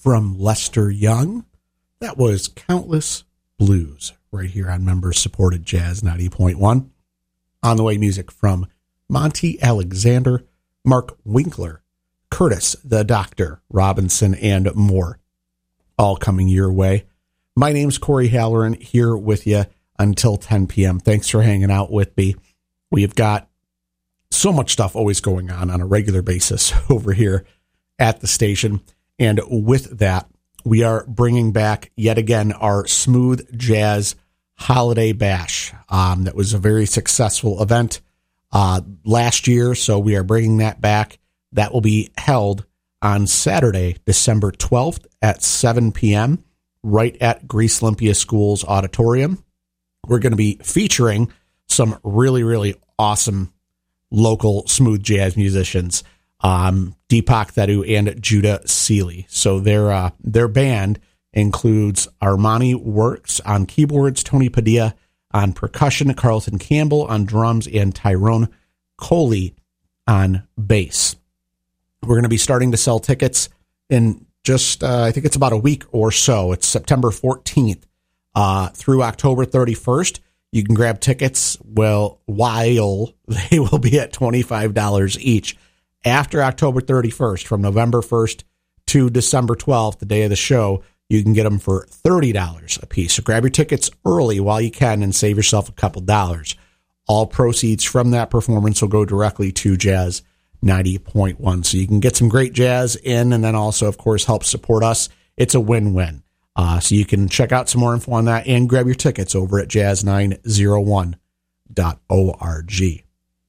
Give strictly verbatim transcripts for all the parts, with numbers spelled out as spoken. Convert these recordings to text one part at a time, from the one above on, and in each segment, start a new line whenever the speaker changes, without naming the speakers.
from Lester Young. That was Countless Blues right here on member-supported Jazz ninety point one. On the way, music from Monty Alexander, Mark Winkler, Curtis the Doctor Robinson, and more, all coming your way. My name's Corey Halloran, here with you until ten p.m. Thanks for hanging out with me. We've got so much stuff always going on on a regular basis over here at the station. And with that, we are bringing back yet again our Smooth Jazz Holiday Bash. Um, that was a very successful event uh, last year, so we are bringing that back. That will be held on Saturday, December twelfth at seven p.m. right at Greece Olympia School's auditorium. We're going to be featuring some really, really awesome local smooth jazz musicians, um, Deepak Thadu and Judah Seeley. So their uh, their band includes Armani Works on keyboards, Tony Padilla on percussion, Carlton Campbell on drums, and Tyrone Coley on bass. We're going to be starting to sell tickets in just, uh, I think it's about a week or so. It's September fourteenth uh, through October thirty-first. You can grab tickets, well, while they will be at twenty-five dollars each. After October thirty-first, from November first to December twelfth, the day of the show, you can get them for thirty dollars a piece. So grab your tickets early while you can and save yourself a couple dollars. All proceeds from that performance will go directly to Jazz ninety point one. So you can get some great jazz in and then also, of course, help support us. It's a win-win. Uh, so you can check out some more info on that and grab your tickets over at jazz nine oh one dot org.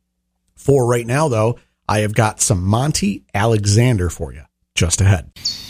For right now, though, I have got some Monty Alexander for you just ahead.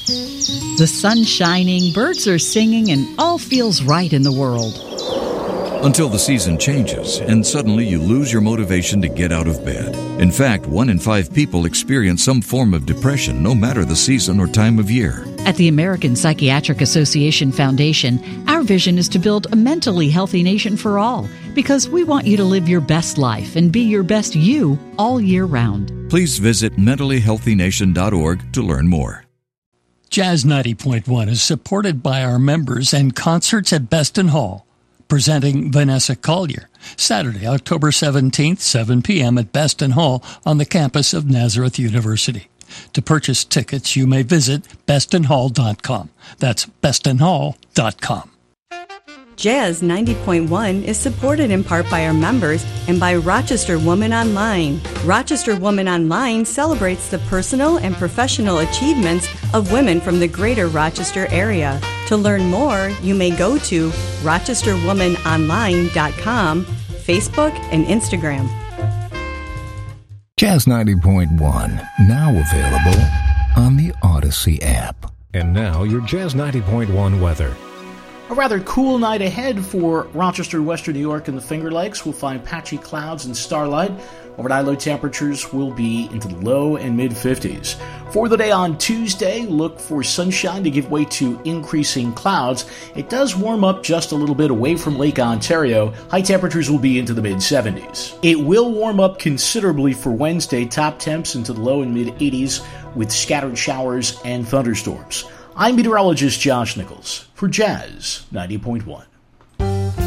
The sun's shining, birds are singing, and all feels right in the world.
Until the season changes, and suddenly you lose your motivation to get out of bed. In fact, one in five people experience some form of depression, no matter the season or time of year.
At the American Psychiatric Association Foundation, our vision is to build a mentally healthy nation for all, because we want you to live your best life and be your best you all year round.
Please visit mentally healthy nation dot org to learn more.
Jazz ninety point one is supported by our members and concerts at Beston Hall. Presenting Vanessa Collier, Saturday, October seventeenth, seven p.m. at Beston Hall on the campus of Nazareth University. To purchase tickets, you may visit beston hall dot com. That's beston hall dot com.
Jazz ninety point one is supported in part by our members and by Rochester Woman Online. Rochester Woman Online celebrates the personal and professional achievements of women from the greater Rochester area. To learn more, you may go to rochester woman online dot com, Facebook, and Instagram.
Jazz ninety point one, now available on the Odyssey app.
And now your Jazz ninety point one weather.
A rather cool night ahead for Rochester, Western New York, and the Finger Lakes. We'll find patchy clouds and starlight. Overnight low temperatures will be into the low and mid-fifties. For the day on Tuesday, look for sunshine to give way to increasing clouds. It does warm up just a little bit away from Lake Ontario. High temperatures will be into the mid-seventies. It will warm up considerably for Wednesday. Top temps into the low and mid-eighties with scattered showers and thunderstorms. I'm meteorologist Josh Nichols for Jazz ninety point one.